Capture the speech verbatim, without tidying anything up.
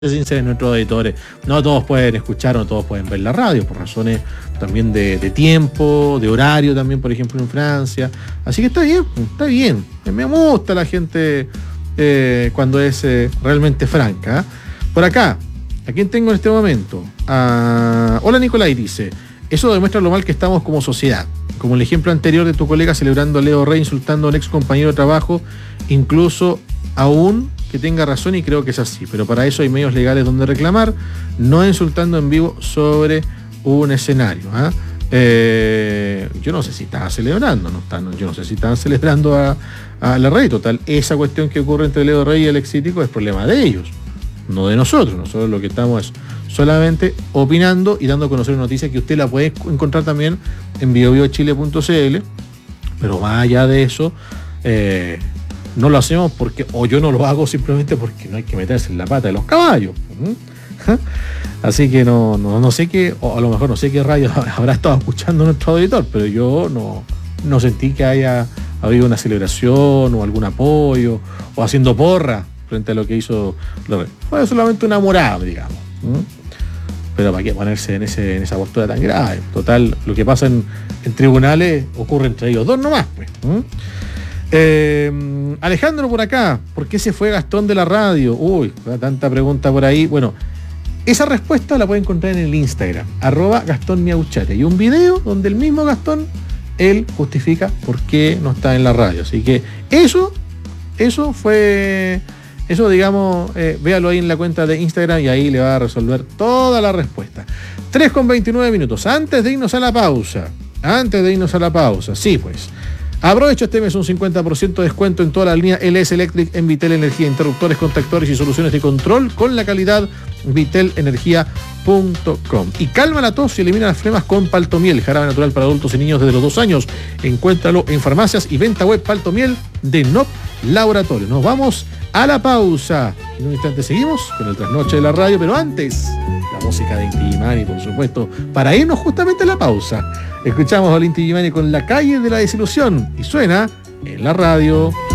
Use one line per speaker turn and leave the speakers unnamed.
sinceros nuestros auditores, no todos pueden escuchar, no todos pueden ver la radio, por razones también de, de tiempo, de horario también, por ejemplo, en Francia. Así que está bien, está bien. Me gusta la gente eh, cuando es eh, realmente franca. Por acá, ¿a quién tengo en este momento? Ah, hola Nicolai, dice, eso demuestra lo mal que estamos como sociedad. Como el ejemplo anterior de tu colega celebrando a Leo Rey, insultando a un ex compañero de trabajo, incluso aún que tenga razón, y creo que es así, pero para eso hay medios legales donde reclamar, no insultando en vivo sobre un escenario. ¿eh? Eh, yo no sé si estaban celebrando, no están, yo no sé si estaban celebrando a, a la Rey. Total, esa cuestión que ocurre entre Leo Rey y el Excítico es problema de ellos, no de nosotros. Nosotros lo que estamos es solamente opinando y dando a conocer noticias que usted la puede encontrar también en bio bio chile punto c l, pero más allá de eso, eh, no lo hacemos porque, o yo no lo hago simplemente porque no hay que meterse en la pata de los caballos. Así que no, no, no sé qué, o a lo mejor no sé qué radio habrá estado escuchando nuestro auditor, pero yo no, no sentí que haya habido una celebración o algún apoyo o haciendo porra frente a lo que hizo Lorraine. Fue solamente una morada, digamos. Pero para qué ponerse en, ese, en esa postura tan grave. Total, lo que pasa en, en tribunales ocurre entre ellos dos nomás, pues. Eh, Alejandro por acá, ¿por qué se fue Gastón de la radio? Uy, tanta pregunta por ahí. Bueno, esa respuesta la puede encontrar en el Instagram, arroba Gastón Miauchate. Hay un video donde el mismo Gastón, él justifica por qué no está en la radio. Así que eso, eso fue, eso digamos, eh, véalo ahí en la cuenta de Instagram y ahí le va a resolver toda la respuesta. tres con veintinueve minutos, antes de irnos a la pausa, antes de irnos a la pausa, sí pues. Aprovecha este mes un cincuenta por ciento de descuento en toda la línea L S Electric en Vitel Energía, interruptores, contactores y soluciones de control con la calidad vitel energía punto com. Y calma la tos y elimina las flemas con Paltomiel, jarabe natural para adultos y niños desde los dos años. Encuéntralo en farmacias y venta web Paltomiel de N O P Laboratorio. Nos vamos a la pausa. En un instante seguimos con el trasnoche de la radio, pero antes, la música de Inti Illimani, por supuesto, para irnos justamente a la pausa. Escuchamos a Inti Illimani con La calle de la desilusión y suena en la radio.